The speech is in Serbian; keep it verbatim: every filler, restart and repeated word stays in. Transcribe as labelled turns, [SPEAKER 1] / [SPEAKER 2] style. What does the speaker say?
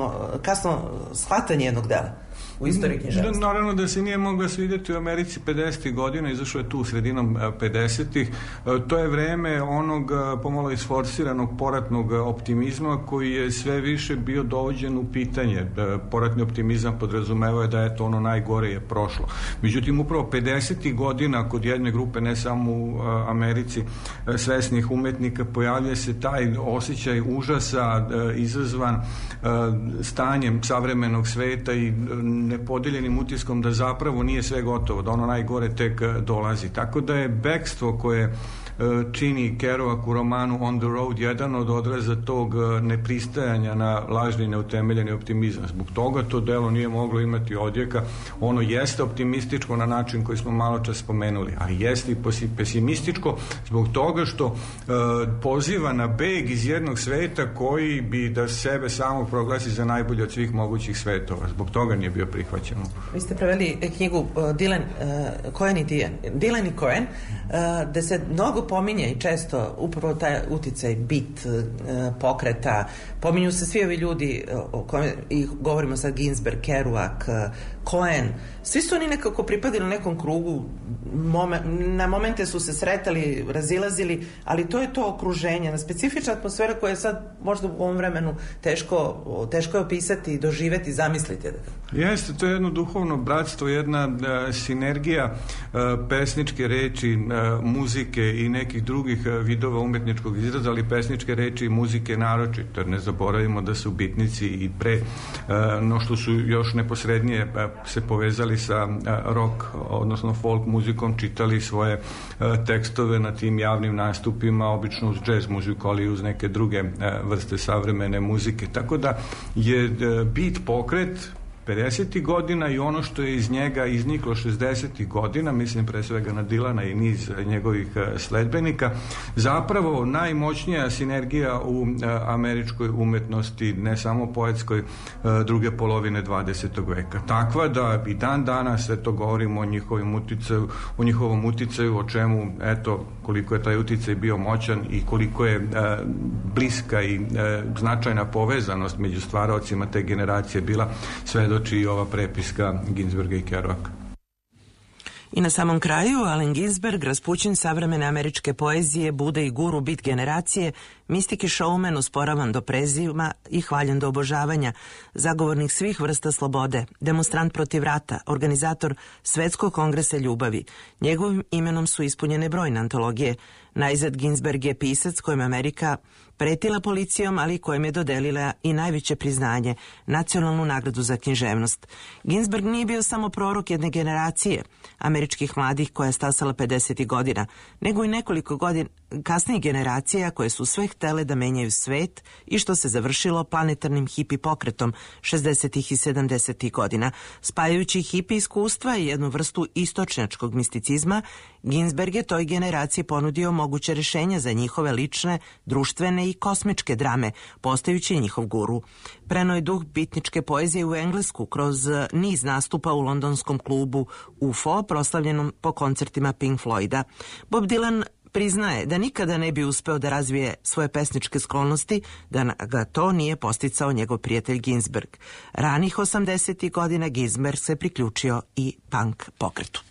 [SPEAKER 1] kasno, kasno shvatanje jednog dela u istoriji književnosti.
[SPEAKER 2] Naravno da se nije mogla svidjeti u Americi pedesetih godina, izašao je tu sredinom pedesetih. To je vreme onog pomalo isforsiranog poratnog optimizma koji je sve više bio dovođen u pitanje. Poratni optimizam podrazumevao je da je to ono najgore je prošlo. Međutim, upravo pedesetih godina kod jedne grupe, ne samo u Americi, svesnih umetnika, pojavlja se taj osjećaj užasa izazvan stanjem savremenog sveta i nepodeljenim utiskom da zapravo nije sve gotovo, da ono najgore tek dolazi. Tako da je bekstvo koje čini Kerouac u romanu On the Road jedan od odraza tog nepristajanja na lažni i neutemeljeni optimizam. Zbog toga to delo nije moglo imati odjeka. Ono jeste optimističko na način koji smo malo čas spomenuli, ali jeste i pesimističko zbog toga što uh, poziva na beg iz jednog sveta koji bi da sebe samo proglasi za najbolje od svih mogućih svetova. Zbog toga nije bio prihvaćen.
[SPEAKER 1] Vi ste preveli knjigu uh, Dylan, uh, Cohen i Dian, Dylan i Cohen, uh, da se mnogo pominje i često upravo taj uticaj bit pokreta, pominju se svi ovi ljudi o kojima, i govorimo sad Ginsberg, Kerouac, Cohen, svi su oni nekako pripadili u nekom krugu, momen, na momente su se sretali, razilazili, ali to je to okruženje, na specifična atmosfera koja je sad možda u ovom vremenu teško, teško je opisati i doživeti, zamislite.
[SPEAKER 2] Jeste, to je jedno duhovno bratstvo, jedna uh, sinergija uh, pesničke reči, uh, muzike i nekih drugih uh, vidova umetničkog izraza, ali pesničke reči i muzike naročito, jer ne zaboravimo da su bitnici i pre uh, no što su još neposrednije uh, se povezali sa uh, rock, odnosno folk muzikom, čitali svoje uh, tekstove na tim javnim nastupima, obično uz jazz muziku, ali uz neke druge uh, vrste savremene muzike. Tako da je uh, bit pokret pedesetih godina i ono što je iz njega izniklo šezdesetih godina, mislim pre svega na Dilana i niz njegovih sledbenika, zapravo najmoćnija sinergija u američkoj umetnosti, ne samo poetskoj, druge polovine dvadesetog veka. Takva da i dan danas, eto, govorimo o njihovom uticaju, o njihovom uticaju, o čemu, eto, koliko je taj uticaj bio moćan i koliko je e, bliska i e, značajna povezanost među stvaraocima te generacije bila, svedoči i ova prepiska Ginsberga i Kerouaca.
[SPEAKER 1] I na samom kraju, Allen Ginsberg, raspućin savremene američke poezije, bude i guru bit generacije, mistiki showman usporavan do prezima i hvaljen do obožavanja, zagovornik svih vrsta slobode, demonstrant protiv rata, organizator Svetskog kongresa ljubavi. Njegovim imenom su ispunjene brojne antologije. Najzad Ginsberg je pisac kojem Amerika pretila policijom, ali kojem je dodelila i najveće priznanje, nacionalnu nagradu za književnost. Ginsberg nije bio samo prorok jedne generacije američkih mladih koja je stasala pedesetih godina, nego i nekoliko godina kasnijih generacija koje su sve htele da menjaju svet i što se završilo planetarnim hipi pokretom šezdesetih i sedamdesetih godina. Spajajući hipi iskustva i jednu vrstu istočnjačkog misticizma, Ginsberg je toj generaciji ponudio moguće rešenja za njihove lične, društvene i kosmičke drame, postajući njihov guru. Preno je duh bitničke poezije u Englesku kroz niz nastupa u londonskom klubu U F O, proslavljenom po koncertima Pink Floyda. Bob Dylan priznaje da nikada ne bi uspeo da razvije svoje pesničke sklonosti, da ga to nije posticao njegov prijatelj Ginsberg. Ranih osamdesetih godina Ginsberg se priključio i punk pokretu.